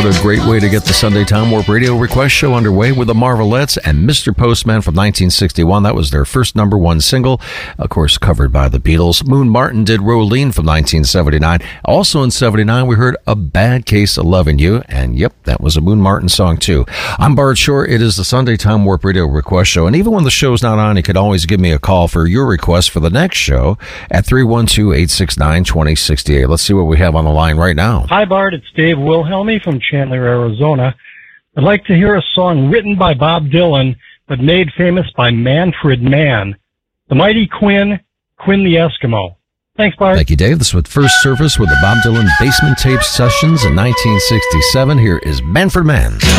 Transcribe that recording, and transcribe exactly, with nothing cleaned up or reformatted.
What a great way to get the Sunday Time Warp Radio Request Show underway with the Marvelettes and Mister Postman from nineteen sixty-one. That was their first number one single, of course, covered by the Beatles. Moon Martin did Rolene from nineteen seventy-nine. Also in seventy-nine, we heard A Bad Case of Loving You, and yep, that was a Moon Martin song too. I'm Bart Shore. It is the Sunday Time Warp Radio Request Show, and even when the show's not on, you could always give me a call for your request for the next show at three one two, eight six nine, two zero six eight. Let's see what we have on the line right now. Hi, Bart. It's Dave Wilhelmy from Chandler, Arizona. I'd like to hear a song written by Bob Dylan, but made famous by Manfred Mann. The Mighty Quinn, Quinn the Eskimo. Thanks, Bart. Thank you, Dave. This was first service with the Bob Dylan Basement Tape Sessions in nineteen sixty-seven. Here is Manfred Mann.